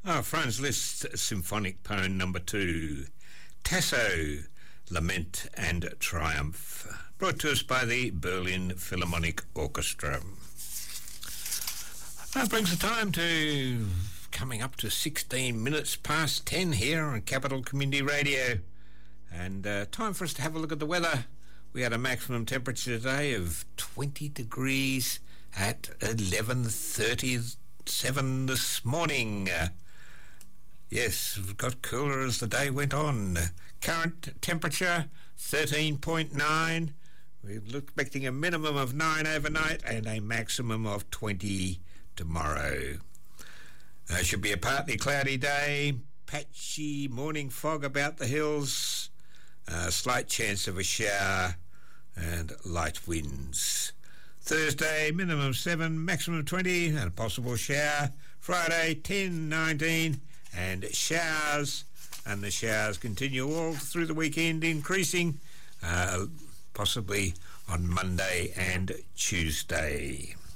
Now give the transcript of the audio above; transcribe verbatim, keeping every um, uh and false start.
Oh, Franz Liszt Symphonic Poem Number Two, Tasso, Lament and Triumph, brought to us by the Berlin Philharmonic Orchestra. That brings the time to coming up to sixteen minutes past ten here on Capital Community Radio, and uh, time for us to have a look at the weather. We had a maximum temperature today of twenty degrees at eleven thirty-seven this morning. Uh, yes, it got cooler as the day went on. Current temperature thirteen point nine. We're expecting a minimum of nine overnight and a maximum of twenty tomorrow. Uh, should be a partly cloudy day, patchy morning fog about the hills, a slight chance of a shower and light winds. Thursday, minimum seven, maximum twenty, and a possible shower. Friday, ten, nineteen, and showers. And the showers continue all through the weekend, increasing, uh, possibly on Monday and Tuesday.